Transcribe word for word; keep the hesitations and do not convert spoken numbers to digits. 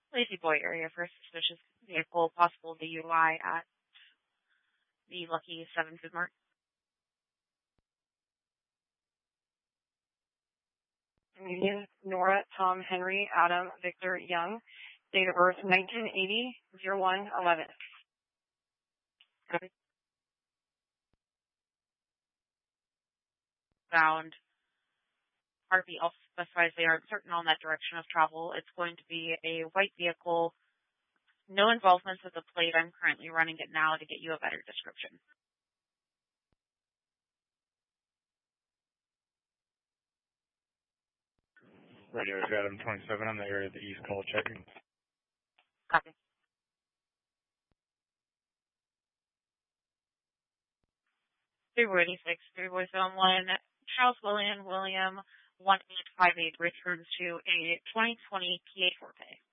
Lazy Boy area for a suspicious vehicle, possible D U I at the Lucky seven Food Mart. Median, Nora, Tom, Henry, Adam, Victor, Young. Date of birth, nineteen eighty, oh one eleven. Copy. Found. R P also specifies they aren't certain on that direction of travel. It's going to be a white vehicle. No involvements with the plate. I'm currently running it now to get you a better description. Radio is Adam twenty-seven. I'm the area of the East Call checking. Copy. three eighty-six, three boys on one. Charles William, William, one eight five eight returns to a twenty twenty P A Forte.